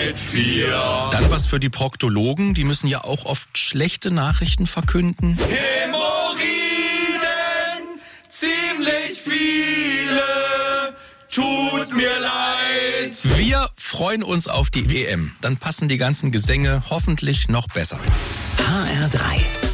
mit 4. Dann was für die Proktologen, die müssen ja auch oft schlechte Nachrichten verkünden. Hämorrhoiden, ziemlich viele, tut mir leid. Wir freuen uns auf die EM. Dann passen die ganzen Gesänge hoffentlich noch besser. HR3